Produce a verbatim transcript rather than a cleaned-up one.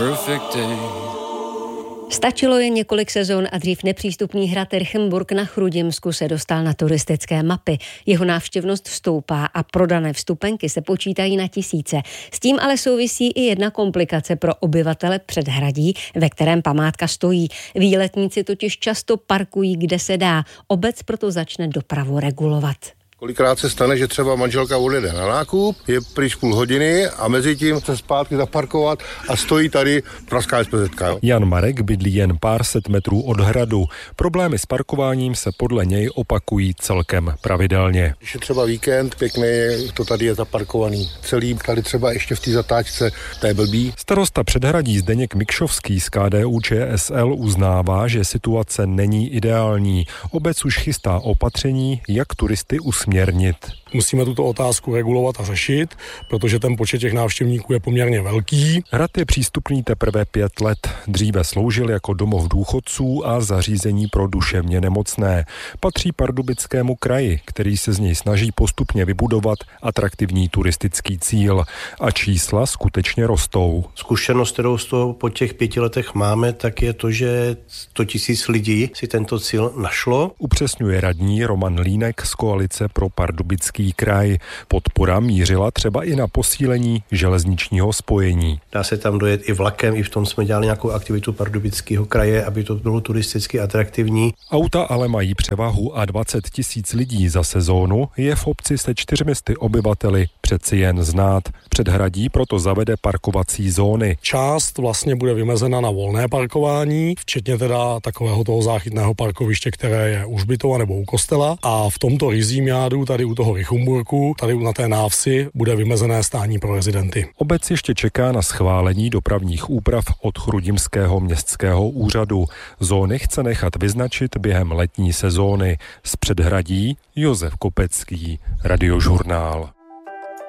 Stačilo jen několik sezon a dřív nepřístupný hrad Rychenburg na Chrudimsku se dostal na turistické mapy. Jeho návštěvnost stoupá a prodané vstupenky se počítají na tisíce. S tím ale souvisí i jedna komplikace pro obyvatele předhradí, ve kterém památka stojí. Výletníci totiž často parkují, kde se dá. Obec proto začne dopravu regulovat. Kolikrát se stane, že třeba manželka odjede na nákup, je pryč půl hodiny a mezi tím se zpátky zaparkovat a stojí tady praská es pé zetka. Jan Marek bydlí jen pár set metrů od hradu. Problémy s parkováním se podle něj opakují celkem pravidelně. Když je třeba víkend, pěkný, to tady je zaparkovaný celý, tady třeba ještě v té zatáčce, to je blbý. Starosta Předhradí Zdeněk Mikšovský z K D U Č S L uznává, že situace není ideální. Obec už chystá opatření, jak turisty usměrnit. Musíme tuto otázku regulovat a řešit, protože ten počet těch návštěvníků je poměrně velký. Hrad je přístupný teprve pět let. Dříve sloužil jako domov důchodců a zařízení pro duševně nemocné. Patří Pardubickému kraji, který se z něj snaží postupně vybudovat atraktivní turistický cíl. A čísla skutečně rostou. Zkušenost, kterou z toho po těch pěti letech máme, tak je to, že sto tisíc lidí si tento cíl našlo. Upřesňuje radní Roman Línek z koalice pro Pardubický kraj. Podpora mířila třeba i na posílení železničního spojení. Dá se tam dojet i vlakem, i v tom jsme dělali nějakou aktivitu Pardubického kraje, aby to bylo turisticky atraktivní. Auta ale mají převahu a dvacet tisíc lidí za sezónu je v obci se čtyřmisty obyvateli přeci jen znát. Předhradí proto zavede parkovací zóny. Část vlastně bude vymezena na volné parkování, včetně teda takového toho záchytného parkoviště, které je u hřbitova nebo u kostela. A v tomto rizím jádu, tady u toho Rychenburgu, tady na té návsi, bude vymezené stání pro rezidenty. Obec ještě čeká na schválení dopravních úprav od Chrudimského městského úřadu. Zóny chce nechat vyznačit během letní sezóny. Z Předhradí Josef Kopecký, Radiožurnál.